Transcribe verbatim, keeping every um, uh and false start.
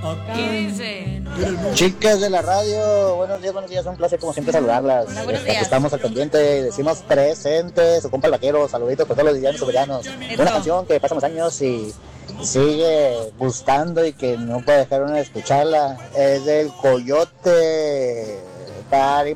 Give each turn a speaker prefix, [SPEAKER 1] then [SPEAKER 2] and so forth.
[SPEAKER 1] ¿Qué dice?
[SPEAKER 2] Chicas de la radio, buenos días, buenos días, un placer como siempre saludarlas.
[SPEAKER 1] Hola, buenos
[SPEAKER 2] Este,
[SPEAKER 1] días.
[SPEAKER 2] Estamos al pendiente, decimos presentes, su compa el vaquero, saluditos por todos los villanos soberanos.
[SPEAKER 1] Eso.
[SPEAKER 2] Una canción que pasamos años y sigue gustando y que no puede dejar uno de escucharla, es del Coyote. Pari,